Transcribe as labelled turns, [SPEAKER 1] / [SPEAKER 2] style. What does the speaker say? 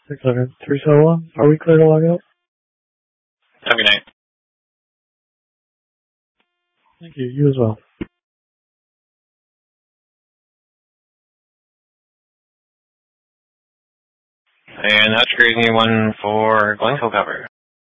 [SPEAKER 1] 600, 371. Are we clear to log out?
[SPEAKER 2] Have a good night.
[SPEAKER 1] Thank you. You as well.
[SPEAKER 2] And that's crazy one for Glencoe cover.